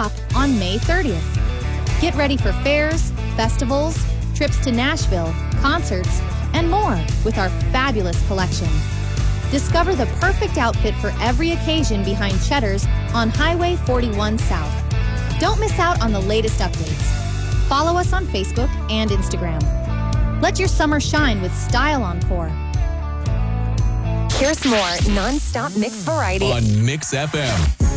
shop on May 30th. Get ready for fairs, festivals, trips to Nashville, concerts, and more with our fabulous collection. Discover the perfect outfit for every occasion behind Cheddar's on Highway 41 South. Don't miss out on the latest updates. Follow us on Facebook and Instagram. Let your summer shine with Style Encore. Here's more non-stop mix variety on Mix FM.